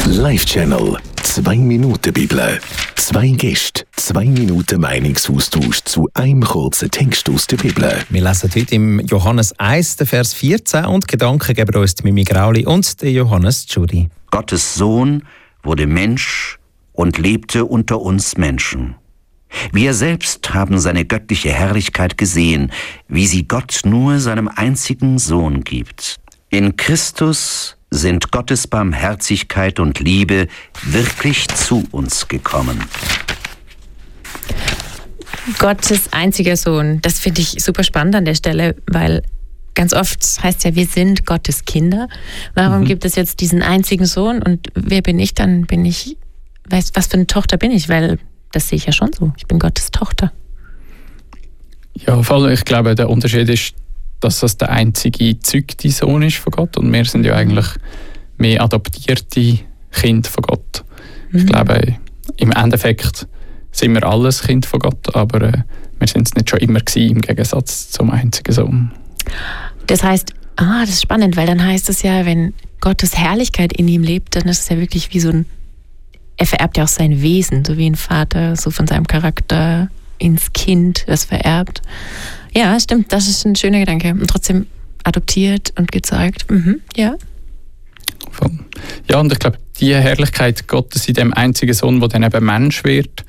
Live-Channel 2 Minuten Bibel. 2 Gäste, 2 Minuten Meinungsaustausch zu einem kurzen Text aus der Bibel. Wir lesen heute im Johannes 1, Vers 14 und Gedanken geben uns die Mimi Grauli und der Johannes Tschudi. Gottes Sohn wurde Mensch und lebte unter uns Menschen. Wir selbst haben seine göttliche Herrlichkeit gesehen, wie sie Gott nur seinem einzigen Sohn gibt. In Christus sind Gottes Barmherzigkeit und Liebe wirklich zu uns gekommen. Gottes einziger Sohn, das finde ich super spannend an der Stelle, weil ganz oft heißt ja, wir sind Gottes Kinder. Warum gibt es jetzt diesen einzigen Sohn und wer bin ich dann? Was für eine Tochter bin ich? Weil das sehe ich ja schon so, ich bin Gottes Tochter. Ja, voll. Ich glaube, der Unterschied ist, dass das der einzige gezeugte Sohn ist von Gott und wir sind ja eigentlich mehr adoptierte Kinder von Gott. Ich glaube, im Endeffekt sind wir alles Kind von Gott, aber wir sind es nicht schon immer gewesen, im Gegensatz zum einzigen Sohn. Das heißt, das ist spannend, weil dann heißt es ja, wenn Gottes Herrlichkeit in ihm lebt, dann ist es ja wirklich wie er vererbt ja auch sein Wesen, so wie ein Vater, so von seinem Charakter ins Kind, das vererbt. Ja, stimmt, das ist ein schöner Gedanke. Und trotzdem adoptiert und gezeugt. Ja. Ja, und ich glaube, die Herrlichkeit Gottes in dem einzigen Sohn, der dann eben Mensch wird,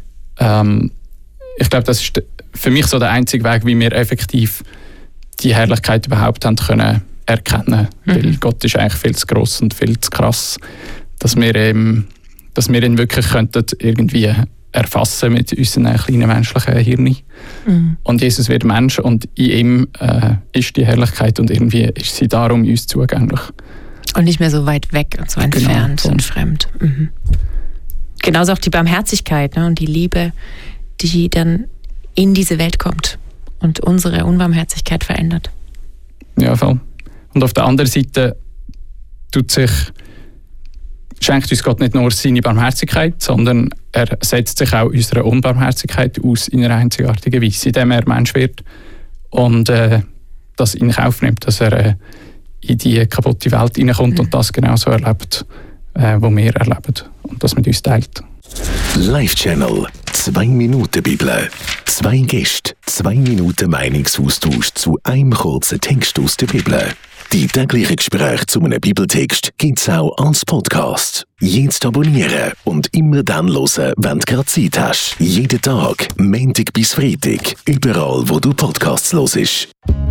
ich glaube, das ist für mich so der einzige Weg, wie wir effektiv die Herrlichkeit überhaupt haben können erkennen. Weil Gott ist eigentlich viel zu gross und viel zu krass, dass wir ihn wirklich könnten irgendwie erfassen mit unseren kleinen menschlichen Hirnen. Und Jesus wird Mensch und in ihm ist die Herrlichkeit und irgendwie ist sie darum uns zugänglich. Und nicht mehr so weit weg und so entfernt und fremd. Genauso auch die Barmherzigkeit, ne, und die Liebe, die dann in diese Welt kommt und unsere Unbarmherzigkeit verändert. Ja, voll. Und auf der anderen Seite schenkt uns Gott nicht nur seine Barmherzigkeit, sondern er setzt sich auch unserer Unbarmherzigkeit aus in einer einzigartigen Weise, indem er Mensch wird und das in Kauf nimmt, dass er in die kaputte Welt hineinkommt und das genauso erlebt, was wir erleben und das mit uns teilt. Live-Channel 2 Minuten Bibel. 2 Gäste, 2 Minuten Meinungsaustausch zu einem kurzen Text aus der Bibel. Die täglichen Gespräche zu einem Bibeltext gibt es auch als Podcast. Jetzt abonnieren und immer dann hören, wenn du gerade Zeit hast. Jeden Tag, Montag bis Freitag, überall wo du Podcasts hörst.